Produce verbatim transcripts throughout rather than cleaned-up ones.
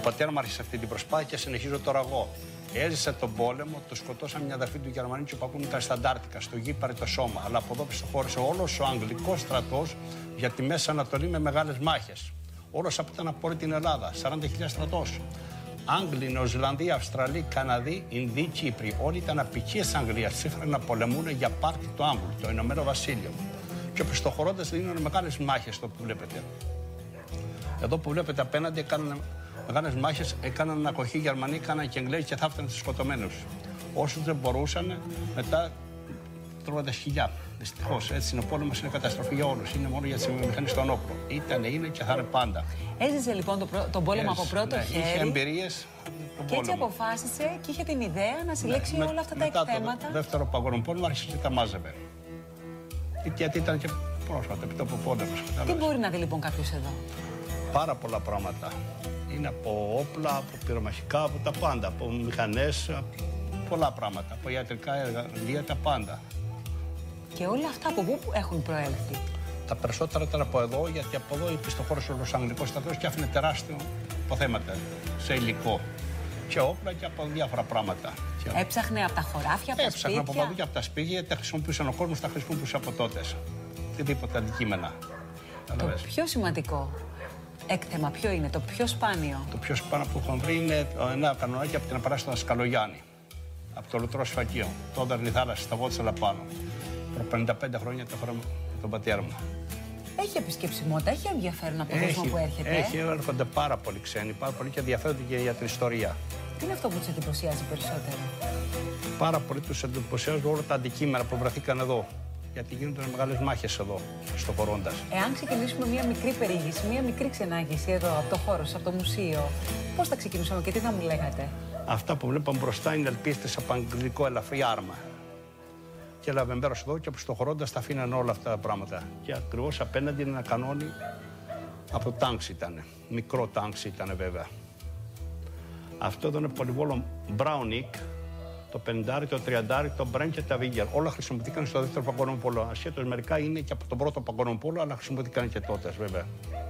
πατέρα μου άρχισε αυτή την προσπάθεια και συνεχίζω τώρα εγώ. Έζησε τον πόλεμο, το σκοτώσαν μια αδερφή του Γερμανίου και ο παππού μου ήταν στα Αντάρτικα, στο γήπαρε το σώμα. Αλλά από εδώ πιστοχώρησε όλος ο Αγγλικός στρατός για τη Μέση Ανατολή με μεγάλες μάχες. Όλος από ήταν από όλη την Ελλάδα, σαράντα χιλιάδες στρατός. Άγγλοι, Νεοζηλανδοί, Αυστραλοί, Καναδοί, Ινδοί, Κύπροι. Όλοι ήταν απικίες της Αγγλίας. Σύμφωνα να πολεμούν για πάρτι του Άγγλου, το Ηνωμένο Βασίλειο. Και ο πιστοχωρώντας δίνουν μεγάλες μάχες, το που βλέπετε. Εδώ που βλέπετε απέναντι έκαναν μεγάλες μάχες, έκαναν ανακοχή Γερμανοί, έκαναν και Εγγλέζοι και θα έφταναν στους σκοτωμένους. Όσους δεν μπορούσαν, μετά τρώγονται σκυλιά. Δυστυχώς, έτσι είναι ο πόλεμος, είναι καταστροφή για όλους. Είναι μόνο για τις βιομηχανίες των όπλων. Ήτανε, είναι και θα είναι πάντα. Έζησε λοιπόν τον, τον πόλεμο Έζησε, από πρώτο ναι, χέρι. Είχε εμπειρίες. Και έτσι αποφάσισε και είχε την ιδέα να συλλέξει ναι, όλα αυτά τα εκθέματα. Μετά το δεύτερο παγκόσμιο πόλεμο άρχισε και τα μάζευε. Γιατί ήταν και πρόσφατα, επί τόπου πόλεμος. Τι μπορεί να δει λοιπόν κάποιος εδώ? Πάρα πολλά πράγματα. Είναι από όπλα, από πυρομαχικά, από τα πάντα. Από μηχανές, πολλά πράγματα. Από ιατρικά εργαλεία, τα πάντα. Και όλα αυτά από πού έχουν προέλθει? Τα περισσότερα ήταν από εδώ, γιατί από εδώ πιστοχώρησε ο Αγγλικός στρατός και άφηνε τεράστιο αποθέματα σε υλικό. Και όπλα και από διάφορα πράγματα. Έψαχνε από τα χωράφια, από τα Έψαχνε σπίτια. από παντού και από τα σπίτια, τα χρησιμοποιούσαν ο κόσμος, τα χρησιμοποιούσε από τότε. Οτιδήποτε αντικείμενα. Το πιο σημαντικό έκθεμα ποιο είναι, το πιο σπάνιο? Το πιο σπάνιο που έχουν βρει είναι ένα κανονάκι από την απαράσταση του Δασκαλογιάννη. Από το Λουτρό Σφακείο. Το έδερνε η θάλασσα, στα Βότσαλα πάνω. Προ πενήντα πέντε χρόνια το χρόνο τον πατέρα μου. Έχει επισκεψιμότητα, έχει ενδιαφέρον από τον κόσμο που έρχεται. Έχει, έρχονται πάρα πολλοί ξένοι, πάρα πολλοί και ενδιαφέρονται και για την ιστορία. Τι είναι αυτό που τους εντυπωσιάζει περισσότερο? Πάρα πολλοί τους εντυπωσιάζουν όλα τα αντικείμενα που βρεθήκαν εδώ. Γιατί γίνονται μεγάλες μάχες εδώ, στο Χωρώντας. Εάν ξεκινήσουμε μία μικρή περιήγηση, μία μικρή ξενάγηση εδώ, από το χώρο, από το μουσείο, πώς θα ξεκινούσαμε και τι θα μου λέγατε? Αυτά που βλέπαμε μπροστά είναι ελπίστες από αγγλικό ελαφρύ άρμα. Και έλαβε μέρος εδώ και στο Χωρώντας τα αφήναν όλα αυτά τα πράγματα. Και ακριβώς απέναντι είναι ένα κανόνι από τάγκς ήταν. Μικρό τάγκς ήταν βέβαια. Αυτό εδώ είναι πολυβόλο Browning. Το πενήντα, το τριάντα, το Μπρεν και τα Βίγκερ. Όλα χρησιμοποιήθηκαν στο δεύτερο παγκόσμιο πόλεμο. Ασχέτως μερικά είναι και από τον πρώτο παγκόσμιο πόλεμο, αλλά χρησιμοποιήθηκαν και τότε βέβαια.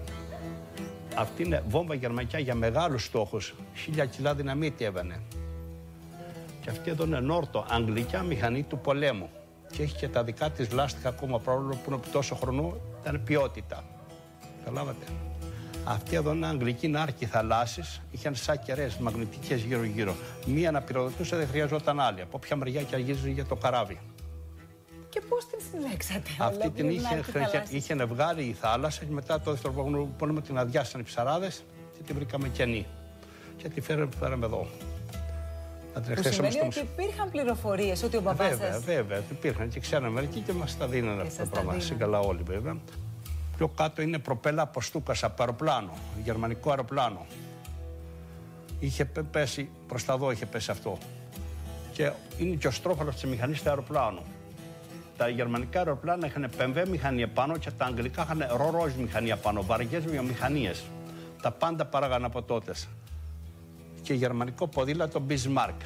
Αυτή είναι βόμβα γερμανικά για μεγάλους στόχους. Χίλια κιλά δυναμίτη έβαινε. Και αυτή εδώ είναι νόρτο, αγγλικά μηχανή του πολέμου. Και έχει και τα δικά της λάστιχα ακόμα, παρόλο που είναι τόσο χρονό, ήταν ποιότητα. Καταλάβατε. Αυτή εδώ είναι αγγλική νάρκη θαλάσσης, είχαν σαν κεραίες μαγνητικές γύρω-γύρω. Μία να πυροδοτούσε δεν χρειαζόταν άλλη. Από όποια μεριά και αργίζει για το καράβι. Και πώς την συλλέξατε? Αυτή την είχε, είχε βγάλει η θάλασσα και μετά το δεύτερο παγκόσμιο πόλεμο την αδειάσαν οι ψαράδες και την βρήκαμε κενή. Και τη φέραμε εδώ. Που σημαίνει ότι υπήρχαν πληροφορίες ότι ο μπαμπάς σας... Βέβαια, βέβαια, υπήρχαν και ξέραμε μερικοί και μας τα δίνανε αυτά τα πράγματα. Συγκαλά όλοι βέβαια. Πιο κάτω είναι προπέλα από στούκας, από αεροπλάνο, γερμανικό αεροπλάνο. Είχε πέσει, προς τα εδώ είχε πέσει αυτό. Και είναι και ο στρόφαλος της μηχανής του αεροπλάνου. Τα γερμανικά αεροπλάνα είχαν πεμβέ μηχανή επάνω και τα αγγλικά είχαν ρορόζ μηχανή επάνω, βαριές βιομηχανίες. Τα πάντα παράγαν από τότε. Και γερμανικό ποδήλατο Bismarck.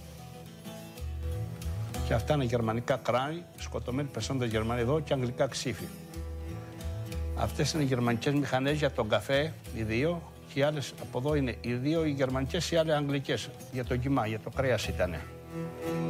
Και αυτά είναι γερμανικά κράνη, σκοτωμένοι πεσόντες Γερμανοί εδώ και αγγλικά ξύφη. Αυτές είναι οι γερμανικές μηχανές για τον καφέ, οι δύο, και οι άλλες από εδώ είναι οι δύο οι γερμανικές, οι άλλες αγγλικές, για το κιμά, για το κρέας ήτανε.